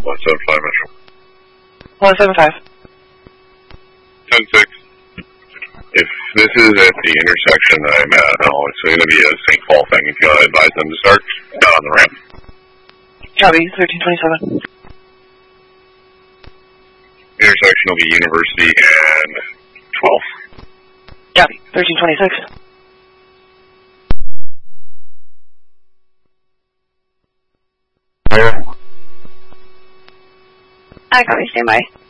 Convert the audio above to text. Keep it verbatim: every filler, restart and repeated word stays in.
one seven five Metro. one seven five. ten six. If this is at the intersection that I'm at, oh, it's going to be a Saint Paul thing. If you want to advise them to start, down on the ramp. Copy, thirteen twenty-seven. Intersection will be University and twelve. Copy, thirteen twenty-six. I copy, stand by.